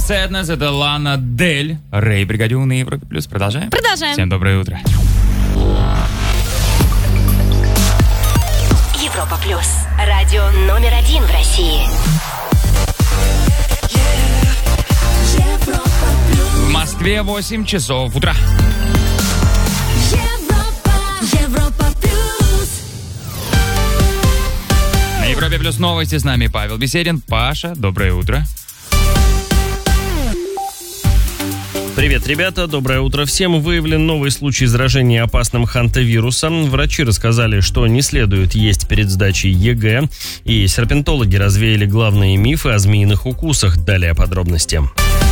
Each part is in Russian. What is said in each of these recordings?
Sadness, это Лана Дель. Рэй Бригадю на Европе Плюс. Продолжаем? Продолжаем. Всем доброе утро. Европа Плюс. Радио номер 1 в России. В Москве 8 часов утра. Европа Плюс. На Европе Плюс новости с нами Павел Беседин. Паша, доброе утро. Привет, ребята, доброе утро всем. Выявлен новый случай заражения опасным хантавирусом. Врачи рассказали, что не следует есть перед сдачей ЕГЭ. И серпентологи развеяли главные мифы о змеиных укусах. Далее подробности.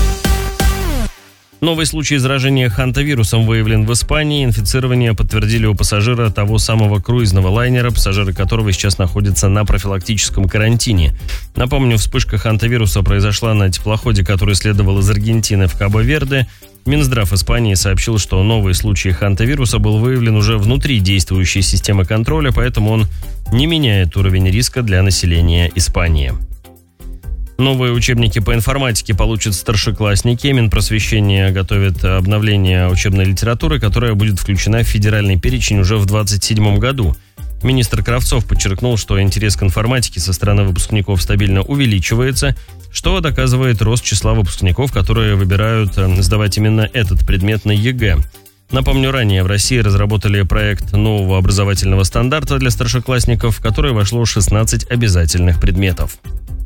Новый случай заражения хантавирусом выявлен в Испании. Инфицирование подтвердили у пассажира того самого круизного лайнера, пассажиры которого сейчас находятся на профилактическом карантине. Напомню, вспышка хантавируса произошла на теплоходе, который следовал из Аргентины в Кабо-Верде. Минздрав Испании сообщил, что новый случай хантавируса был выявлен уже внутри действующей системы контроля, поэтому он не меняет уровень риска для населения Испании. Новые учебники по информатике получат старшеклассники. Минпросвещение готовит обновление учебной литературы, которая будет включена в федеральный перечень уже в 2027 году. Министр Кравцов подчеркнул, что интерес к информатике со стороны выпускников стабильно увеличивается, что доказывает рост числа выпускников, которые выбирают сдавать именно этот предмет на ЕГЭ. Напомню, ранее в России разработали проект нового образовательного стандарта для старшеклассников, в который вошло 16 обязательных предметов.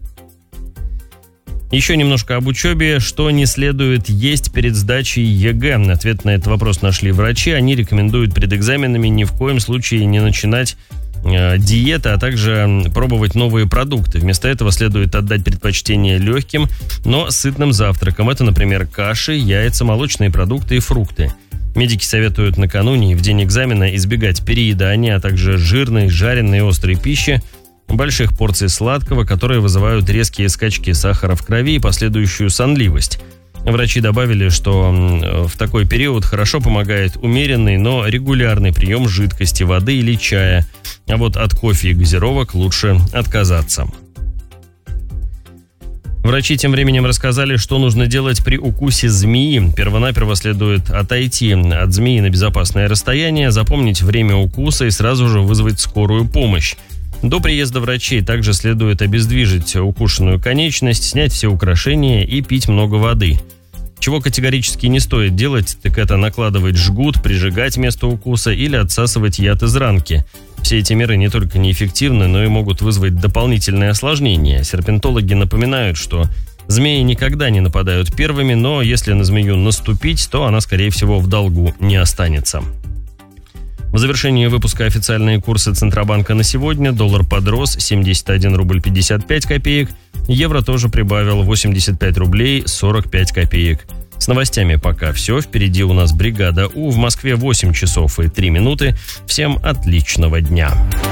Еще немножко об учебе. Что не следует есть перед сдачей ЕГЭ? Ответ на этот вопрос нашли врачи. Они рекомендуют перед экзаменами ни в коем случае не начинать диеты, а также пробовать новые продукты. Вместо этого следует отдать предпочтение легким, но сытным завтракам. Это, например, каши, яйца, молочные продукты и фрукты. Медики советуют накануне и в день экзамена избегать переедания, а также жирной, жареной и острой пищи, больших порций сладкого, которые вызывают резкие скачки сахара в крови и последующую сонливость. Врачи добавили, что в такой период хорошо помогает умеренный, но регулярный прием жидкости, воды или чая. А вот от кофе и газировок лучше отказаться. Врачи тем временем рассказали, что нужно делать при укусе змеи. Первонаперво следует отойти от змеи на безопасное расстояние, запомнить время укуса и сразу же вызвать скорую помощь. До приезда врачей также следует обездвижить укушенную конечность, снять все украшения и пить много воды. Чего категорически не стоит делать, так это накладывать жгут, прижигать место укуса или отсасывать яд из ранки. Все эти меры не только неэффективны, но и могут вызвать дополнительные осложнения. Серпентологи напоминают, что змеи никогда не нападают первыми, но если на змею наступить, то она, скорее всего, в долгу не останется. В завершении выпуска официальные курсы Центробанка на сегодня. Доллар подрос 71 рубль 55 копеек. Евро тоже прибавил 85 рублей 45 копеек. С новостями пока все. Впереди у нас бригада У. В Москве 8 часов и 3 минуты. Всем отличного дня.